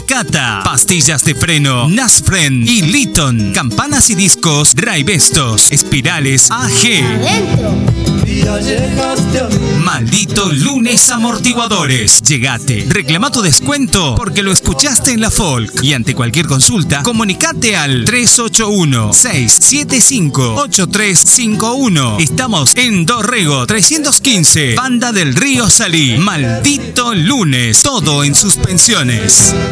Takata, pastillas de freno Nasfren y Litton, campanas y discos Raibestos, espirales AG. Maldito Lunes Amortiguadores. Llegate, reclama tu descuento porque lo escuchaste en la Folk. Y ante cualquier consulta, comunicate al 381-675-8351. Estamos en Dorrego 315, Banda del Río Salí. Maldito Lunes, todo en suspensiones.